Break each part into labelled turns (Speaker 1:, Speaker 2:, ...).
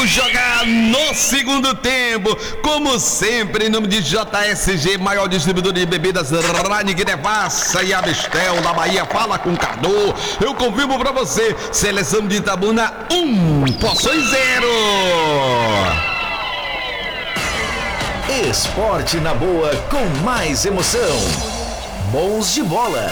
Speaker 1: Vamos jogar no segundo tempo, como sempre, em nome de JSG, maior distribuidor de bebidas Reinig, Devassa e Abestel da Bahia. Fala com Cardo. Eu confirmo pra você, seleção de Itabuna 1, Poções 0.
Speaker 2: Esporte na boa com mais emoção. Bons de bola.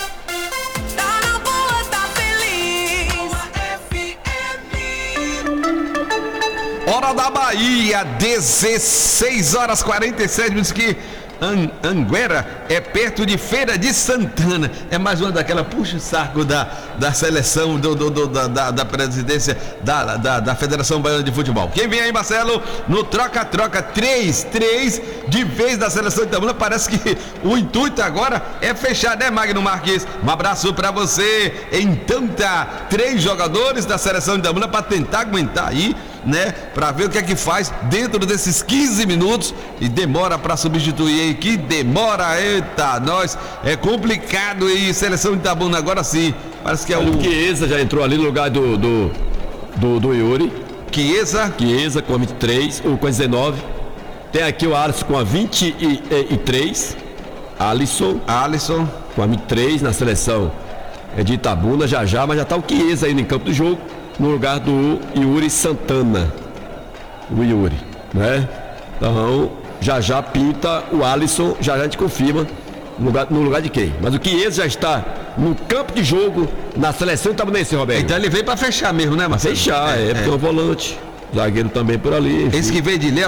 Speaker 1: Hora da Bahia, 16 horas 47 minutos. Que Anguera é perto de Feira de Santana. É mais uma daquela puxa o saco da seleção da presidência da Federação Baiana de Futebol. Quem vem aí, Marcelo, no troca-troca 3 de vez da seleção de Itabuna. Parece que o intuito agora é fechar, né, Magno Marques? Um abraço pra você. Então tá, 3 jogadores da seleção de Itabuna pra tentar aguentar aí, né, pra ver o que é que faz dentro desses 15 minutos. E demora pra substituir aí, que demora, eita, nós, é complicado aí, seleção de Itabuna, agora sim, parece que é o
Speaker 3: Chiesa já entrou ali no lugar do Yuri.
Speaker 1: Chiesa
Speaker 3: com a 23, ou com a 19, tem aqui o Alisson com a 23, Alisson com a 23 na seleção de Itabuna, mas já tá o Chiesa aí no campo do jogo, no lugar do Yuri Santana, o Yuri, né? Então, já pinta o Alisson, já a gente confirma no lugar de quem. Mas o Chiesa já está no campo de jogo na seleção itabunense, Roberto.
Speaker 1: Então ele veio pra fechar mesmo, né, Marcelo?
Speaker 3: Fechar, porque é o volante, zagueiro também por ali.
Speaker 1: Esse que veio de Léo